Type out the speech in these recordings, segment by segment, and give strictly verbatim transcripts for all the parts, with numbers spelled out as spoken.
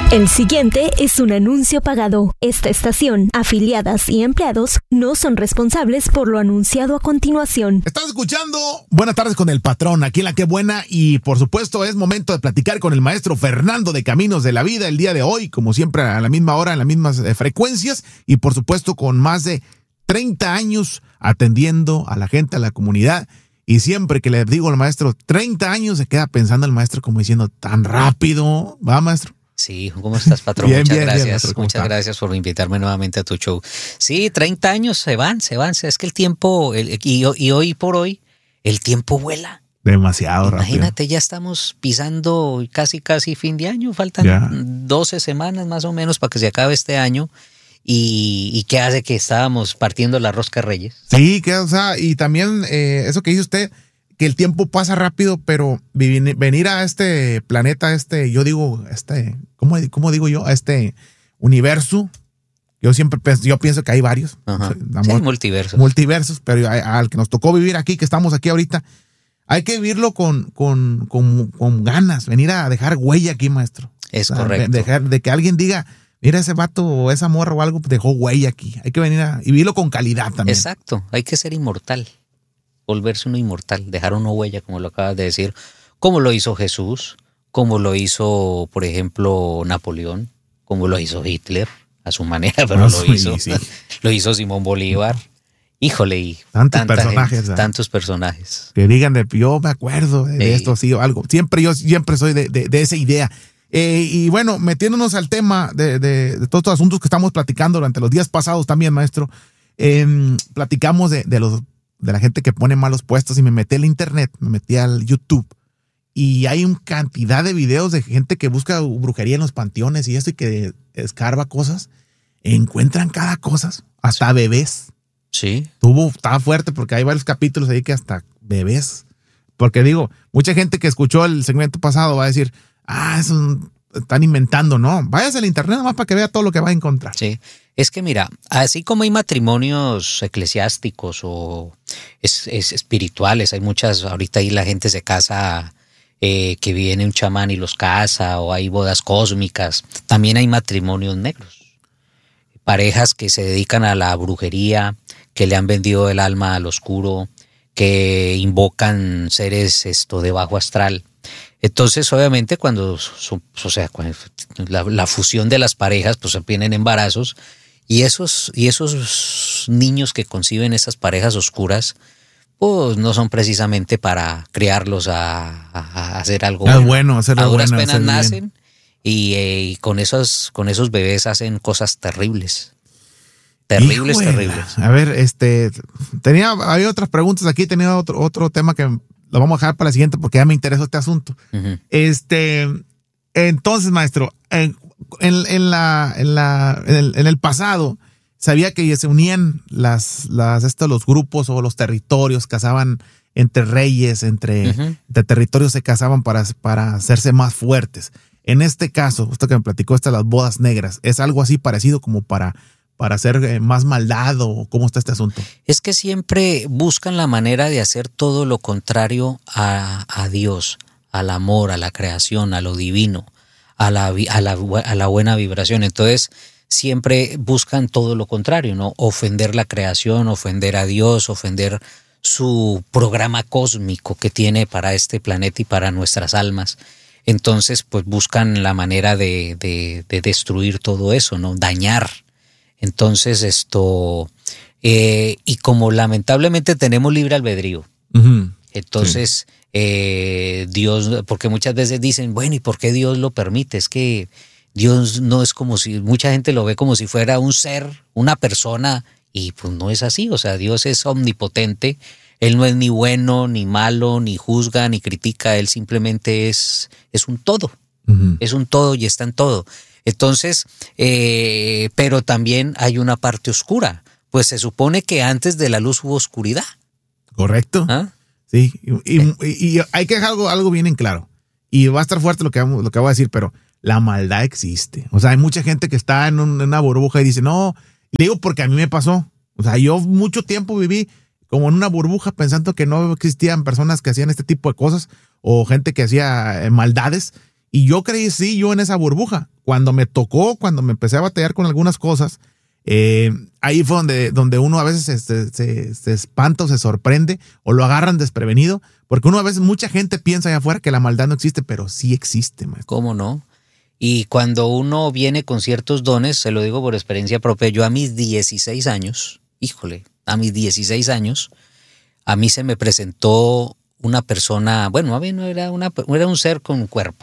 El siguiente es un anuncio pagado. Esta estación, afiliadas y empleados no son responsables por lo anunciado a continuación. Estás escuchando Buenas tardes con el patrón, aquí en La Que Buena, y por supuesto es momento de platicar con el maestro Fernando de Caminos de la Vida el día de hoy, como siempre a la misma hora, en las mismas eh, frecuencias, y por supuesto con más de treinta años atendiendo a la gente, a la comunidad. Y siempre que le digo al maestro treinta años, se queda pensando el maestro como diciendo, tan rápido, ¿va, maestro? Sí, ¿cómo estás, patrón? Bien, Muchas bien, gracias. bien, maestro, ¿cómo Muchas está? gracias por invitarme nuevamente a tu show. Sí, treinta años se van, se van. Es que el tiempo, el, y, y hoy por hoy, el tiempo vuela. Demasiado rápido. Imagínate, ya estamos pisando casi, casi fin de año. Faltan Ya. doce semanas más o menos para que se acabe este año. Y, y qué hace que estábamos partiendo la rosca de Reyes. Sí, que, o sea, y también eh, eso que dice usted, que el tiempo pasa rápido, pero vivir- venir a este planeta, este, yo digo, este, ¿cómo, cómo digo yo? A este universo, yo siempre pienso, yo pienso que hay varios. Ajá. O sea, Sí, amor- multiversos. multiversos, pero a- al que nos tocó vivir aquí, que estamos aquí ahorita, hay que vivirlo con, con, con, con ganas, venir a dejar huella aquí, maestro. Es O sea, correcto. de, dejar, de que alguien diga, mira ese vato o esa morra o algo, dejó huella aquí. Hay que venir a y vivirlo con calidad también. Exacto, hay que ser inmortal, volverse uno inmortal, dejar una huella, como lo acabas de decir, como lo hizo Jesús, como lo hizo, por ejemplo, Napoleón, como lo hizo Hitler, a su manera, pero Ah, lo sí, hizo. sí. Lo hizo Simón Bolívar. Híjole, y Tantos tanta personajes, gente, ¿verdad? tantos personajes. Que digan de yo me acuerdo de, de Ey. esto así o algo. Siempre yo siempre soy de, de, de esa idea. Eh, y bueno, metiéndonos al tema de, de, de todos estos asuntos que estamos platicando durante los días pasados también, maestro, eh, platicamos de, de los de la gente que pone malos puestos y me metí al internet, me metí al YouTube y hay una cantidad de videos de gente que busca brujería en los panteones y eso y que escarba cosas, encuentran cada cosa, hasta bebés. Sí, Tuvo, estaba fuerte porque hay varios capítulos ahí que hasta bebés. Porque digo, mucha gente que escuchó el segmento pasado va a decir, ah, eso están inventando. No, váyase al internet nomás para que vea todo lo que va a encontrar. sí. Es que mira, así como hay matrimonios eclesiásticos o es, es espirituales, hay muchas, ahorita ahí la gente se casa, eh, que viene un chamán y los casa, o hay bodas cósmicas, también hay matrimonios negros. Parejas que se dedican a la brujería, que le han vendido el alma al oscuro, que invocan seres esto de bajo astral. Entonces, obviamente, cuando, su- o sea, cuando la, la fusión de las parejas, pues vienen embarazos, y esos, y esos niños que conciben esas parejas oscuras, pues no son precisamente para criarlos a, a- a hacer algo Es bueno, hacerlo a duras bueno, penas hacer bien. nacen y, eh, y con esos, con esos bebés hacen cosas terribles. Terribles, Híjole. terribles. A ver, este, tenía, había otras preguntas aquí, tenía otro, otro tema que lo vamos a dejar para la siguiente porque ya me interesó este asunto. Ujú. Este, entonces, maestro, en, en, en la, en, la, en, el, en el pasado, sabía que se unían las, las, estos, los grupos o los territorios, casaban entre reyes, entre, Ujú. entre territorios se casaban para, para hacerse más fuertes. En este caso, esto que me platicó, esta las bodas negras, ¿es algo así parecido como para, para hacer eh, más maldad o cómo está este asunto? Es que siempre buscan la manera de hacer todo lo contrario a, a Dios, al amor, a la creación, a lo divino, a la, vi- a la, bu- a la buena vibración. Entonces, siempre buscan todo lo contrario, ¿no? Ofender la creación, ofender a Dios, ofender su programa cósmico que tiene para este planeta y para nuestras almas. Entonces, pues buscan la manera de, de, de destruir todo eso, ¿no? Dañar. Entonces, esto, eh, y como lamentablemente tenemos libre albedrío, Ujú. entonces eh, Dios, porque muchas veces dicen, bueno, ¿y por qué Dios lo permite? Es que Dios no es como si, mucha gente lo ve como si fuera un ser, una persona, y pues no es así. O sea, Dios es omnipotente, Él no es ni bueno, ni malo, ni juzga, ni critica, Él simplemente es, es un todo, Ujú. es un todo y está en todo. Entonces, eh, pero también hay una parte oscura, pues se supone que antes de la luz hubo oscuridad. ¿Correcto? ¿Ah? Sí, y, y- y- y hay que dejar algo, algo bien en claro. Y va a estar fuerte lo que, vamos- lo que voy a decir, pero la maldad existe. O sea, hay mucha gente que está en, un- en una burbuja y dice, no, le digo porque a mí me pasó. O sea, yo mucho tiempo viví como en una burbuja pensando que no existían personas que hacían este tipo de cosas o gente que hacía eh, maldades. Y yo creí, sí, yo en esa burbuja. cuando me tocó, cuando me empecé a batallar con algunas cosas, eh, ahí fue donde, donde uno a veces se, se, se, se espanta o se sorprende o lo agarran desprevenido, porque uno a veces, mucha gente piensa allá afuera que la maldad no existe, pero sí existe, maestro. ¿Cómo no? Y cuando uno viene con ciertos dones, se lo digo por experiencia propia, yo a mis dieciséis años, híjole, a mis dieciséis años, a mí se me presentó una persona, bueno, a mí no era, una, era un ser con un cuerpo,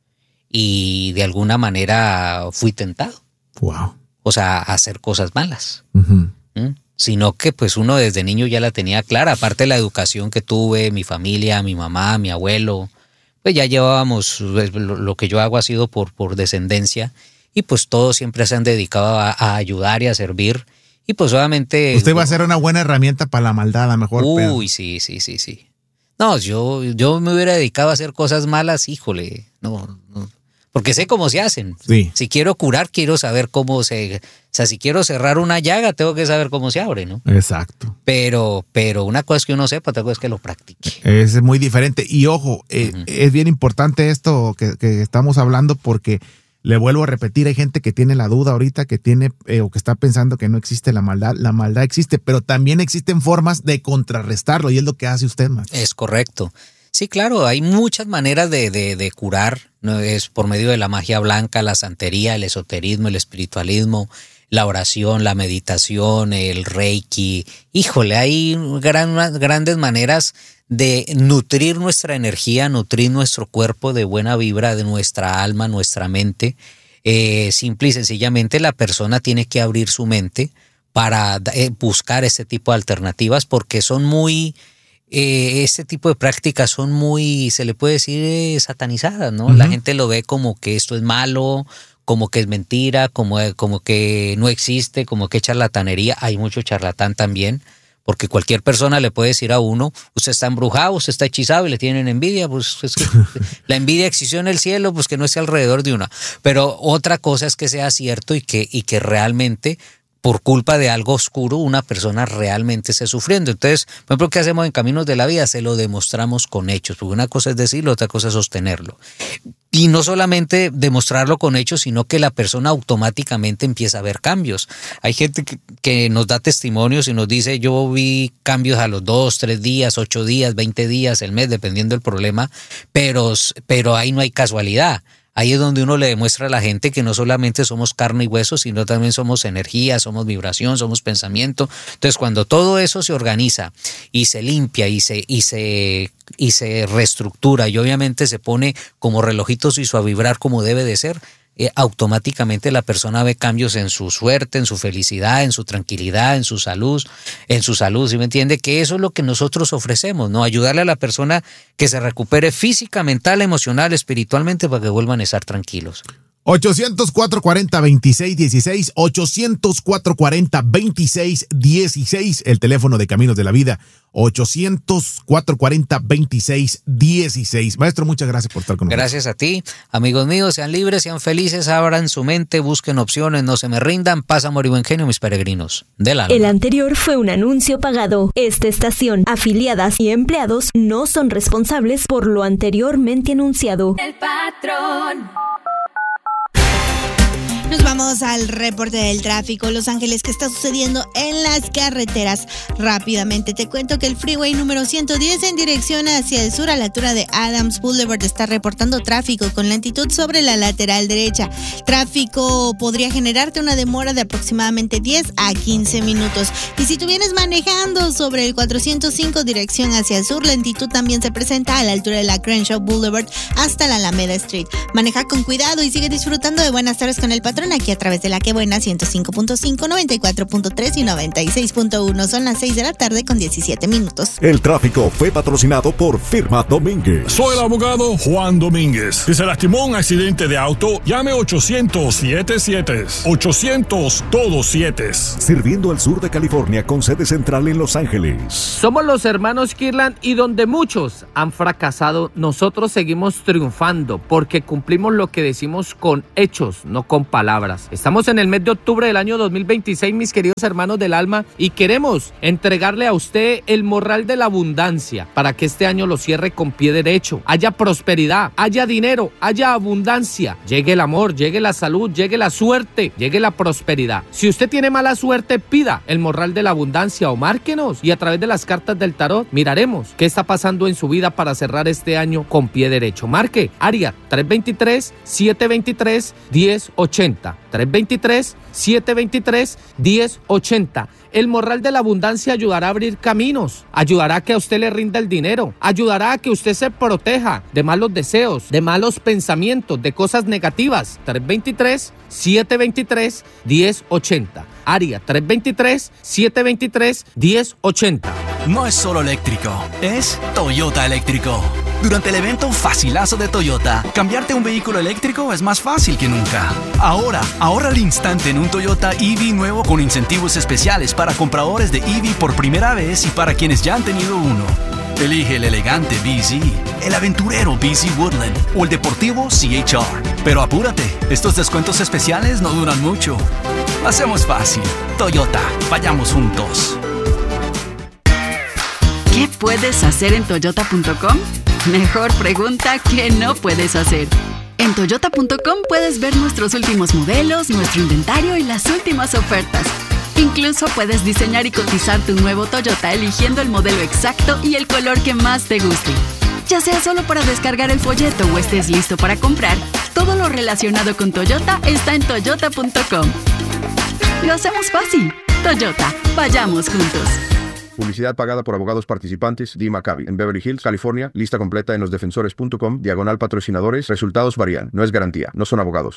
y de alguna manera fui tentado. Wow. O sea, a hacer cosas malas. Uh-huh. ¿Mm? Sino que pues uno desde niño ya la tenía clara, aparte de la educación que tuve, mi familia, mi mamá, mi abuelo, pues ya llevábamos, lo, lo que yo hago ha sido por, por descendencia, y pues todos siempre se han dedicado a, a ayudar y a servir, y pues obviamente... Usted va a ser una buena herramienta para la maldad, a lo mejor. Uy, pero... sí, sí, sí, sí. No, yo, yo me hubiera dedicado a hacer cosas malas, híjole, no, no. Porque sé cómo se hacen. Sí. Si quiero curar, quiero saber cómo se... O sea, si quiero cerrar una llaga, tengo que saber cómo se abre, ¿no? Exacto. Pero, pero una cosa es que uno sepa, otra cosa es que lo practique. Es muy diferente. Y ojo, eh, uh-huh. es bien importante esto que, que estamos hablando, porque le vuelvo a repetir, hay gente que tiene la duda ahorita, que tiene eh, o que está pensando que no existe la maldad. La maldad existe, pero también existen formas de contrarrestarlo, y es lo que hace usted, maestro. Es correcto. Sí, claro, hay muchas maneras de, de, de curar, ¿no? Es por medio de la magia blanca, la santería, el esoterismo, el espiritualismo, la oración, la meditación, el reiki. Híjole, hay gran, grandes maneras de nutrir nuestra energía, nutrir nuestro cuerpo de buena vibra, de nuestra alma, nuestra mente. Eh, simple y sencillamente la persona tiene que abrir su mente para eh, buscar este tipo de alternativas, porque son muy... Eh, este tipo de prácticas son muy, se le puede decir, eh, satanizadas, ¿no? Uh-huh. La gente lo ve como que esto es malo, como que es mentira, como, como que no existe, como que es charlatanería. Hay mucho charlatán también, porque cualquier persona le puede decir a uno, usted está embrujado, usted está hechizado y le tienen envidia. Pues es que la envidia existió en el cielo, pues que no esté alrededor de una. Pero otra cosa es que sea cierto y que, y que realmente... por culpa de algo oscuro, una persona realmente esté sufriendo. Entonces, por ejemplo, ¿qué hacemos en Caminos de la Vida? Se lo demostramos con hechos, porque una cosa es decirlo, otra cosa es sostenerlo. Y no solamente demostrarlo con hechos, sino que la persona automáticamente empieza a ver cambios. Hay gente que, que nos da testimonios y nos dice, yo vi cambios a los dos, tres días, ocho días, veinte días, el mes, dependiendo del problema, pero, pero ahí no hay casualidad. Ahí es donde uno le demuestra a la gente que no solamente somos carne y hueso, sino también somos energía, somos vibración, somos pensamiento. Entonces, cuando todo eso se organiza y se limpia y se, y se, y se reestructura y obviamente se pone como relojito suizo a vibrar como debe de ser, eh, automáticamente la persona ve cambios en su suerte, en su felicidad, en su tranquilidad, en su salud, en su salud, ¿sí me entiende? Que eso es lo que nosotros ofrecemos, ¿no? Ayudarle a la persona que se recupere física, mental, emocional, espiritualmente, para que vuelvan a estar tranquilos. ochocientos, cuatrocientos cuarenta, veintiséis dieciséis, ochocientos, cuatrocientos cuarenta, veintiséis dieciséis, el teléfono de Caminos de la Vida, ochocientos, cuatrocientos cuarenta, veintiséis dieciséis. Maestro, muchas gracias por estar con nosotros. Gracias a ti. Amigos míos, sean libres, sean felices, abran su mente, busquen opciones, no se me rindan, paz, amor y buen genio, mis peregrinos del alma. El anterior fue un anuncio pagado. Esta estación, afiliadas y empleados no son responsables por lo anteriormente anunciado. El patrón. Nos vamos al reporte del tráfico. Los Ángeles, ¿qué está sucediendo en las carreteras? Rápidamente te cuento que el freeway número ciento diez en dirección hacia el sur a la altura de Adams Boulevard está reportando tráfico con lentitud sobre la lateral derecha. Tráfico podría generarte una demora de aproximadamente diez a quince minutos. Y si tú vienes manejando sobre el cuatrocientos cinco dirección hacia el sur, lentitud también se presenta a la altura de la Crenshaw Boulevard hasta la Alameda Street. Maneja con cuidado y sigue disfrutando de Buenas Tardes con el Patrón aquí a través de La Que Buena ciento cinco punto cinco, noventa y cuatro punto tres y noventa y seis punto uno. Son las seis de la tarde con diecisiete minutos. El tráfico fue patrocinado por Firma Domínguez. Soy el abogado Juan Domínguez. Si se lastimó un accidente de auto, llame ochocientos siete siete. ochocientos todos siete. Sirviendo al sur de California con sede central en Los Ángeles. Somos los hermanos Kirlan y donde muchos han fracasado, nosotros seguimos triunfando porque cumplimos lo que decimos con hechos, no con palabras. palabras. Estamos en el mes de octubre del año dos mil veintiséis, mis queridos hermanos del alma, y queremos entregarle a usted el morral de la abundancia para que este año lo cierre con pie derecho. Haya prosperidad, haya dinero, haya abundancia, llegue el amor, llegue la salud, llegue la suerte, llegue la prosperidad. Si usted tiene mala suerte, pida el morral de la abundancia o márquenos y a través de las cartas del tarot miraremos qué está pasando en su vida para cerrar este año con pie derecho. Marque área tres dos tres, siete dos tres, uno cero ocho cero. tres dos tres, siete dos tres, uno cero ocho cero. El morral de la abundancia ayudará a abrir caminos, ayudará a que a usted le rinda el dinero, ayudará a que usted se proteja de malos deseos, de malos pensamientos, de cosas negativas. tres dos tres, siete dos tres, uno cero ocho cero. Área tres dos tres, siete dos tres, uno cero ocho cero. No es solo eléctrico, es Toyota eléctrico. Durante el evento Facilazo de Toyota, cambiarte a un vehículo eléctrico es más fácil que nunca. Ahora, ahorra al instante en un Toyota E V nuevo con incentivos especiales para compradores de E V por primera vez y para quienes ya han tenido uno. Elige el elegante B Z, el aventurero B Z Woodland o el deportivo C H R. Pero apúrate, estos descuentos especiales no duran mucho. Hacemos fácil. Toyota, vayamos juntos. ¿Qué puedes hacer en toyota punto com? Mejor pregunta, ¿qué no puedes hacer? En toyota punto com puedes ver nuestros últimos modelos, nuestro inventario y las últimas ofertas. Incluso puedes diseñar y cotizar tu nuevo Toyota eligiendo el modelo exacto y el color que más te guste. Ya sea solo para descargar el folleto o estés listo para comprar, todo lo relacionado con Toyota está en toyota punto com. Lo hacemos fácil. Toyota, vayamos juntos. Publicidad pagada por abogados participantes. Dee Maccabi, en Beverly Hills, California. Lista completa en losdefensores punto com. Diagonal patrocinadores. Resultados varían. No es garantía. No son abogados.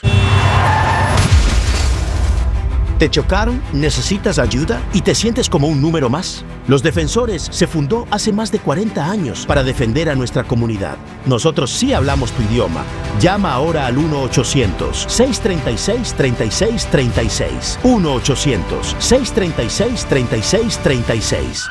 ¿Te chocaron? ¿Necesitas ayuda? ¿Y te sientes como un número más? Los Defensores se fundó hace más de cuarenta años para defender a nuestra comunidad. Nosotros sí hablamos tu idioma. Llama ahora al uno ochocientos, seis tres seis, tres seis tres seis. uno ochocientos, seis tres seis, tres seis tres seis.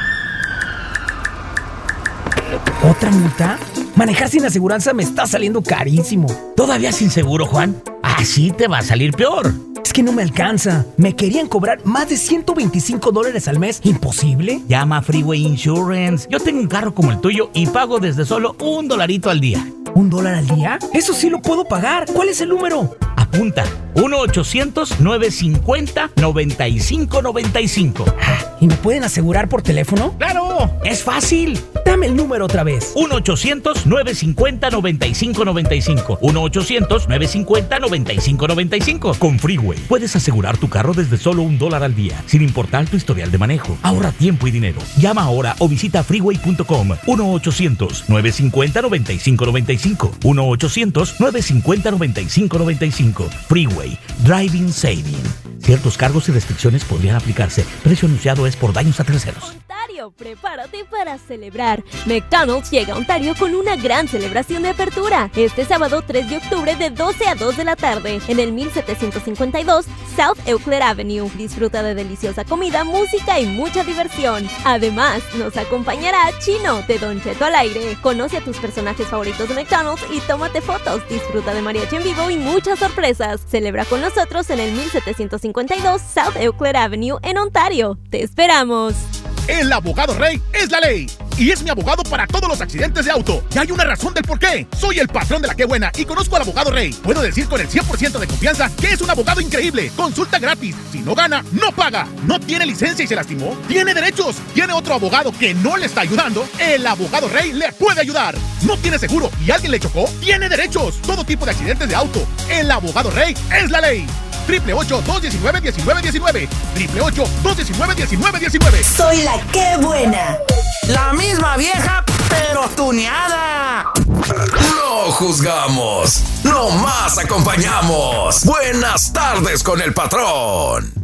¿Otra multa? Manejar sin aseguranza me está saliendo carísimo. ¿Todavía sin seguro, Juan? Así te va a salir peor. Es que no me alcanza. Me querían cobrar más de ciento veinticinco dólares al mes. ¿Imposible? Llama a Freeway Insurance. Yo tengo un carro como el tuyo y pago desde solo un dolarito al día. ¿Un dólar al día? Eso sí lo puedo pagar. ¿Cuál es el número? Apunta. uno ochocientos, nueve cinco cero, nueve cinco nueve cinco. ¿Y me pueden asegurar por teléfono? ¡Claro! ¡Es fácil! Dame el número otra vez. uno ochocientos, nueve cinco cero, nueve cinco nueve cinco. uno ochocientos, nueve cinco cero, nueve cinco nueve cinco. Con Freeway puedes asegurar tu carro desde solo un dólar al día, sin importar tu historial de manejo. Ahorra tiempo y dinero. Llama ahora o visita freeway punto com. uno ochocientos, nueve cinco cero, nueve cinco nueve cinco. uno ochocientos, nueve cinco cero, nueve cinco nueve cinco. Freeway. Driving Saving. Ciertos cargos y restricciones podrían aplicarse. Precio anunciado es por daños a terceros. Ontario, prepárate para celebrar. McDonald's llega a Ontario con una gran celebración de apertura. Este sábado tres de octubre de doce a dos de la tarde en el mil setecientos cincuenta y dos South Euclid Avenue. Disfruta de deliciosa comida, música y mucha diversión. Además, nos acompañará Chino de Don Cheto al aire. Conoce a tus personajes favoritos de McDonald's y tómate fotos. Disfruta de mariachi en vivo y muchas sorpresas. Celebra con nosotros en el mil setecientos cincuenta y dos South Euclid Avenue en Ontario. ¡Te esperamos! El abogado Rey es la ley y es mi abogado para todos los accidentes de auto. Y hay una razón del por qué. Soy el patrón de la Qué Buena y conozco al abogado Rey. Puedo decir con el cien por ciento de confianza que es un abogado increíble. Consulta gratis. Si no gana, no paga. No tiene licencia y se lastimó. Tiene derechos. Tiene otro abogado que no le está ayudando. El abogado Rey le puede ayudar. No tiene seguro y alguien le chocó. Tiene derechos. Todo tipo de accidentes de auto. El abogado Rey es la ley. Triple ocho, dos diecinueve, diecinueve diecinueve. Triple ocho, dos diecinueve, diecinueve diecinueve. Soy la Qué Buena. La misma vieja, pero tuneada. No juzgamos, nomás acompañamos. Buenas tardes con el patrón.